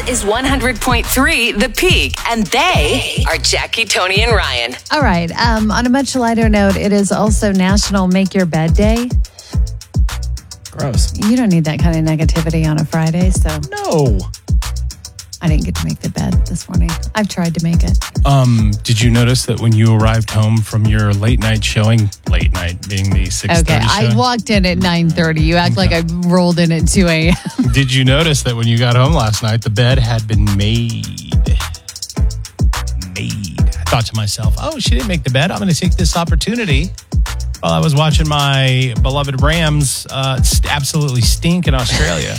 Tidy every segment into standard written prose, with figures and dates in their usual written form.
is 100.3 The Peak, and they are Jackie, Tony, and Ryan. All right. On a much lighter note, it is also National Make Your Bed Day. Gross. You don't need that kind of negativity on a Friday, so. No. I didn't get to make the bed this morning. I've tried to make it. Did you notice that when you arrived home from your late night showing, late night being the 6:30 Okay, show? I walked in at 9:30. You act like I rolled in at 2 a.m. Did you notice that when you got home last night, the bed had been made? I thought to myself, oh, she didn't make the bed. I'm going to take this opportunity while I was watching my beloved Rams absolutely stink in Australia.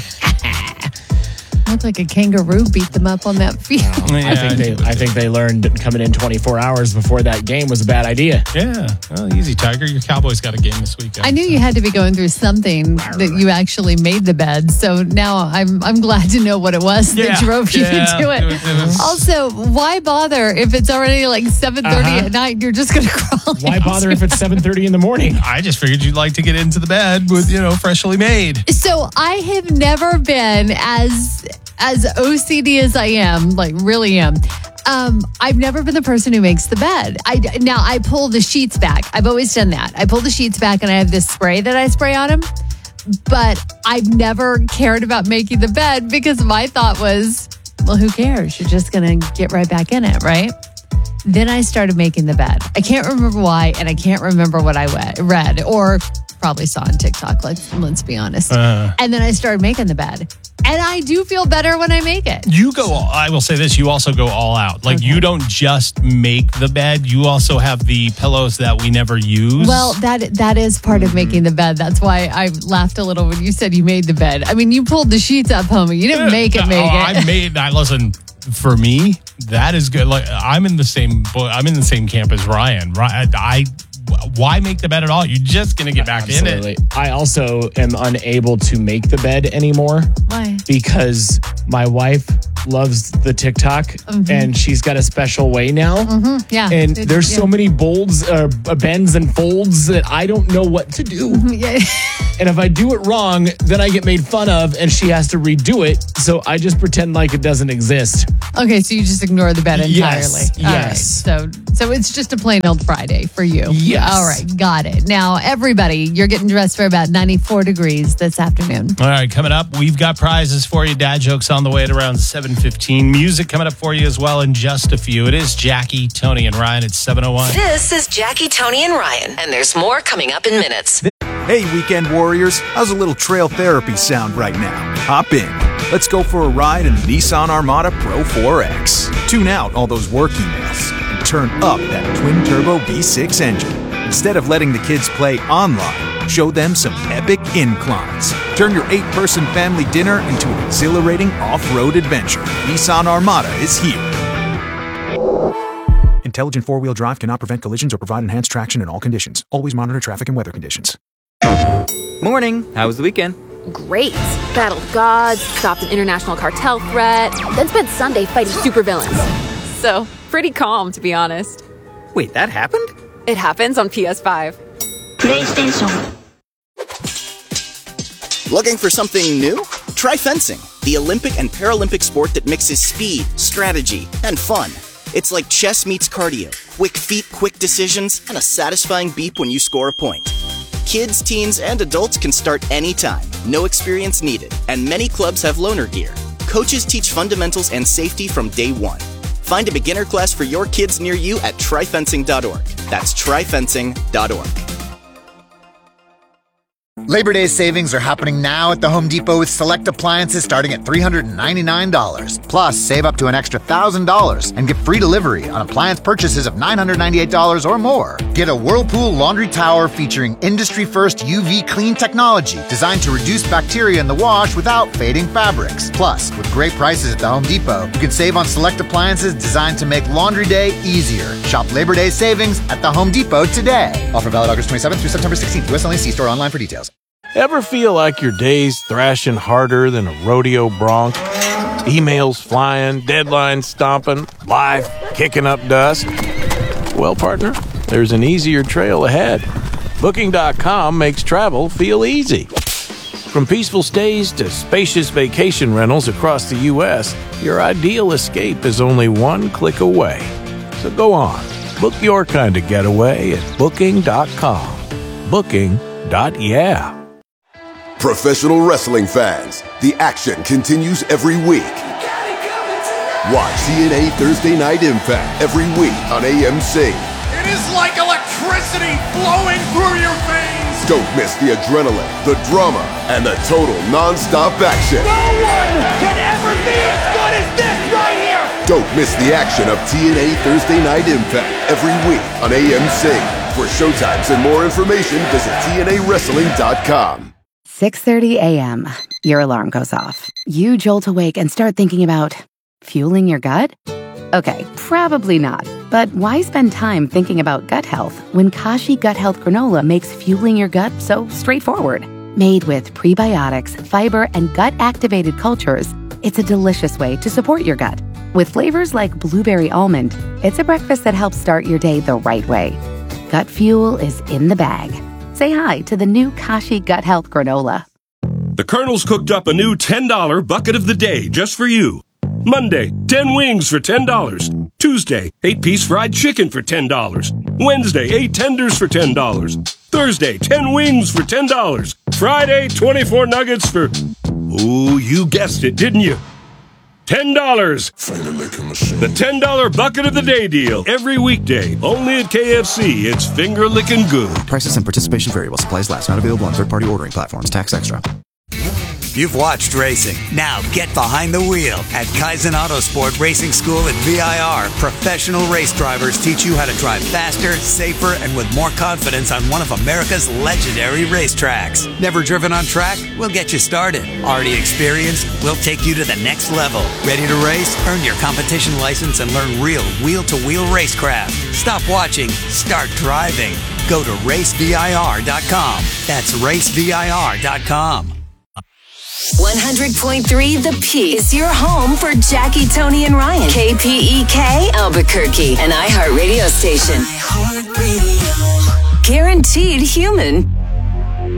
Looked like a kangaroo beat them up on that field. Yeah, I think they learned coming in 24 hours before that game was a bad idea. Yeah. Well, easy, Tiger. Your Cowboys got a game this weekend. I knew you had to be going through something that you actually made the bed. So now I'm glad to know what it was that drove you to do it. Also, why bother if it's already like 7:30 at night? You're just going to crawl. Why bother if it's 7:30 in the morning? I just figured you'd like to get into the bed with, freshly made. So I have never been as OCD as I am, like really am. I've never been the person who makes the bed. I pull the sheets back. I've always done that. I pull the sheets back and I have this spray that I spray on them. But I've never cared about making the bed because my thought was, well, who cares? You're just going to get right back in it, right? Then I started making the bed. I can't remember why, and I can't remember what I read or probably saw on TikTok. Let's be honest. And then I started making the bed. And I do feel better when I make it. I will say this, you also go all out. Like, you don't just make the bed, you also have the pillows that we never use. Well, that is part of making the bed. That's why I laughed a little when you said you made the bed. I mean, you pulled the sheets up, homie. You didn't make it. Listen, for me, that is good. Like, I'm in the same camp as Ryan. Why make the bed at all? You're just going to get back in it. I also am unable to make the bed anymore. Why? Because my wife loves the TikTok and she's got a special way now. Yeah. And there's so many bends and folds that I don't know what to do. And if I do it wrong, then I get made fun of and she has to redo it. So I just pretend like it doesn't exist. Okay, so you just ignore the bed entirely. Yes. All right. So it's just a plain old Friday for you. Yes. All right, got it. Now, everybody, you're getting dressed for about 94 degrees this afternoon. All right, coming up, we've got prizes for you. Dad jokes on the way at around 7:15. Music coming up for you as well in just a few. It is Jackie, Tony, and Ryan at 7:01. This is Jackie, Tony, and Ryan, and there's more coming up in minutes. Hey, weekend warriors, how's a little trail therapy sound right now? Hop in. Let's go for a ride in the Nissan Armada Pro 4X. Tune out all those work emails and turn up that twin-turbo V6 engine. Instead of letting the kids play online, show them some epic inclines. Turn your 8-person family dinner into an exhilarating off-road adventure. Nissan Armada is here. Intelligent four-wheel drive cannot prevent collisions or provide enhanced traction in all conditions. Always monitor traffic and weather conditions. Morning. How was the weekend? Great. Battled gods, stopped an international cartel threat, then spent Sunday fighting supervillains. So, pretty calm, to be honest. Wait, that happened? It happens on PS5. PlayStation. Looking for something new? Try fencing, the Olympic and Paralympic sport that mixes speed, strategy, and fun. It's like chess meets cardio. Quick feet, quick decisions, and a satisfying beep when you score a point. Kids, teens, and adults can start anytime. No experience needed. And many clubs have loaner gear. Coaches teach fundamentals and safety from day one. Find a beginner class for your kids near you at tryfencing.org. That's tryfencing.org. Labor Day savings are happening now at the Home Depot with select appliances starting at $399. Plus, save up to an extra $1,000 and get free delivery on appliance purchases of $998 or more. Get a Whirlpool laundry tower featuring industry-first UV clean technology designed to reduce bacteria in the wash without fading fabrics. Plus, with great prices at the Home Depot, you can save on select appliances designed to make laundry day easier. Shop Labor Day savings at the Home Depot today. Offer valid August 27th through September 16th. U.S. only. See store online for details. Ever feel like your day's thrashing harder than a rodeo bronc? Emails flying, deadlines stomping, life kicking up dust? Well, partner, there's an easier trail ahead. Booking.com makes travel feel easy. From peaceful stays to spacious vacation rentals across the U.S., your ideal escape is only one click away. So go on, book your kind of getaway at Booking.com. Booking.yeah. Professional wrestling fans, the action continues every week. Watch TNA Thursday Night Impact every week on AMC. It is like electricity flowing through your veins. Don't miss the adrenaline, the drama, and the total non-stop action. No one can ever be as good as this right here. Don't miss the action of TNA Thursday Night Impact every week on AMC. For showtimes and more information, visit TNAWrestling.com. 6:30 a.m. Your alarm goes off. You jolt awake and start thinking about fueling your gut? Okay, probably not. But why spend time thinking about gut health when Kashi Gut Health Granola makes fueling your gut so straightforward? Made with prebiotics, fiber, and gut-activated cultures, it's a delicious way to support your gut. With flavors like blueberry almond, it's a breakfast that helps start your day the right way. Gut fuel is in the bag. Say hi to the new Kashi Gut Health Granola. The Colonel's cooked up a new $10 bucket of the day just for you. Monday, 10 wings for $10. Tuesday, 8-piece fried chicken for $10. Wednesday, 8 tenders for $10. Thursday, 10 wings for $10. Friday, 24 nuggets for... Ooh, you guessed it, didn't you? $10. The $10 bucket of the day deal. Every weekday. Only at KFC. It's finger-licking good. Prices and participation variable. Supplies last. Not available on third-party ordering platforms. Tax extra. You've watched racing. Now get behind the wheel. At Kaizen Autosport Racing School at VIR, professional race drivers teach you how to drive faster, safer, and with more confidence on one of America's legendary racetracks. Never driven on track? We'll get you started. Already experienced? We'll take you to the next level. Ready to race? Earn your competition license and learn real wheel-to-wheel racecraft. Stop watching. Start driving. Go to racevir.com. That's racevir.com. 100.3 The Peak is your home for Jackie, Tony, and Ryan. KPEK, Albuquerque, an iHeartRadio station. Guaranteed human.